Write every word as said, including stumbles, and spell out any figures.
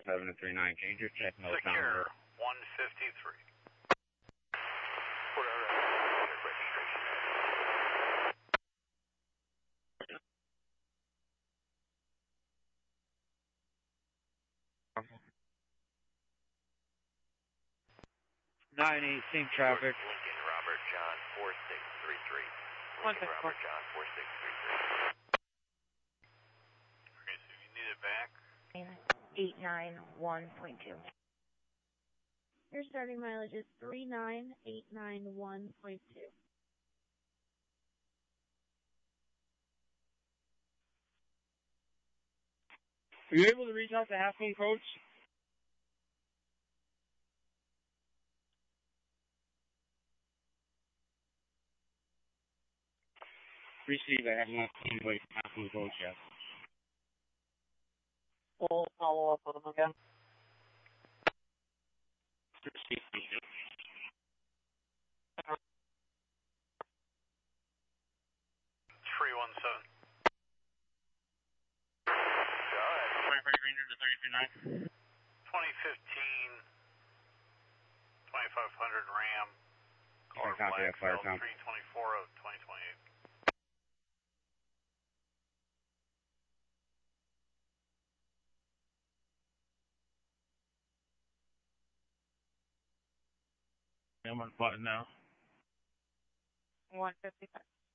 seven three nine, change your check, no sound. Secure, one fifty-three. nine eighteen traffic. Lincoln, Robert, John, four six three three. Lincoln, Robert, John, four six three three. Okay, so you need it back? eight nine one point two. Your starting mileage is three nine eight nine one point two. Are you able to reach out to Half Moon Coach? Receive, I have not seen like Half Moon Coach yet. We'll follow up with them again. Receive, thank you. three one seven. twenty-five Ranger to thirty-two nine. twenty fifteen, twenty-five hundred Ram. Car Copy that, fire count. three twenty-four of twenty twenty-eight. I'm on the button now. one fifty-five.